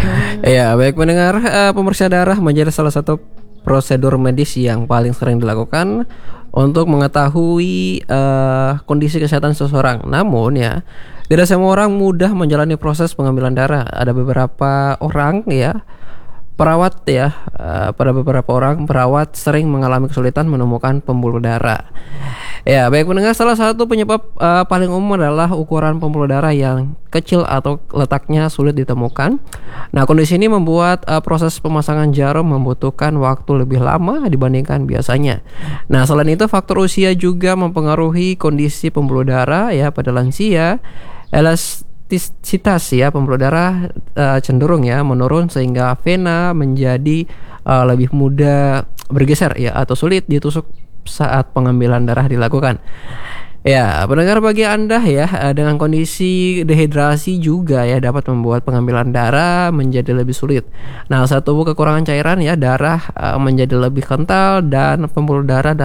Ya, baik pendengar, pemeriksaan darah menjadi salah satu prosedur medis yang paling sering dilakukan untuk mengetahui kondisi kesehatan seseorang. Namun ya, tidak semua orang mudah menjalani proses pengambilan darah. Ada beberapa orang ya, pada beberapa orang perawat sering mengalami kesulitan menemukan pembuluh darah. Ya, baik pendengar, salah satu penyebab paling umum adalah ukuran pembuluh darah yang kecil atau letaknya sulit ditemukan. Nah, kondisi ini membuat proses pemasangan jarum membutuhkan waktu lebih lama dibandingkan biasanya. Nah, selain itu faktor usia juga mempengaruhi kondisi pembuluh darah ya pada lansia. Elastisitas ya pembuluh darah cenderung ya menurun sehingga vena menjadi lebih mudah bergeser ya atau sulit ditusuk saat pengambilan darah dilakukan. Ya, pendengar, bagi Anda ya dengan kondisi dehidrasi juga ya dapat membuat pengambilan darah menjadi lebih sulit. Nah, saat tubuh kekurangan cairan ya darah menjadi lebih kental dan pembuluh darah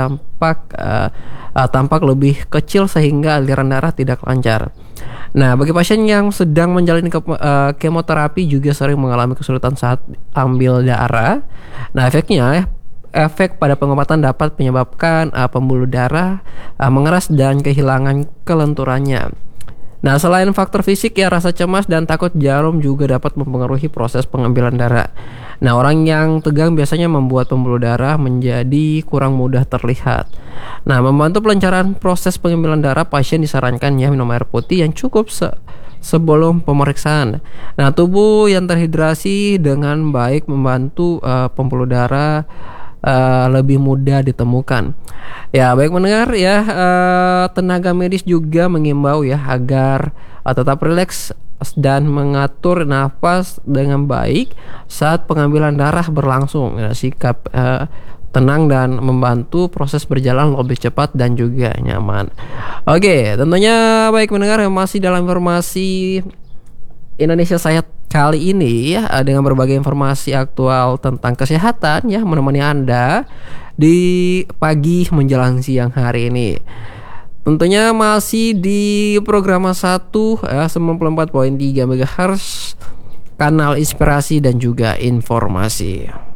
tampak lebih kecil sehingga aliran darah tidak lancar. Nah, bagi pasien yang sedang menjalani kemoterapi juga sering mengalami kesulitan saat ambil darah. Nah, efek pada pengobatan dapat menyebabkan pembuluh darah mengeras dan kehilangan kelenturannya. Nah, selain faktor fisik ya, rasa cemas dan takut jarum juga dapat mempengaruhi proses pengambilan darah. Nah, orang yang tegang biasanya membuat pembuluh darah menjadi kurang mudah terlihat. Nah, membantu pelancaran proses pengambilan darah, pasien disarankan ya minum air putih yang cukup sebelum pemeriksaan. Nah, tubuh yang terhidrasi dengan baik membantu pembuluh darah lebih mudah ditemukan. Ya, baik mendengar ya, tenaga medis juga mengimbau ya agar tetap rileks dan mengatur nafas dengan baik saat pengambilan darah berlangsung. Ya, sikap tenang dan membantu proses berjalan lebih cepat dan juga nyaman. Oke, tentunya baik mendengar yang masih dalam informasi Indonesia Sehat kali ini ya, dengan berbagai informasi aktual tentang kesehatan ya menemani Anda di pagi menjelang siang hari ini. Tentunya masih di program 1 ya, 94.3 MHz kanal inspirasi dan juga informasi.